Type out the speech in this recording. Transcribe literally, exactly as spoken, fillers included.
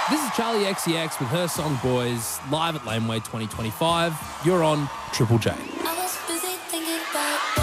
This is Charlie X C X with her song Boys, live at Laneway twenty twenty-five. You're on Triple J. I was busy thinking about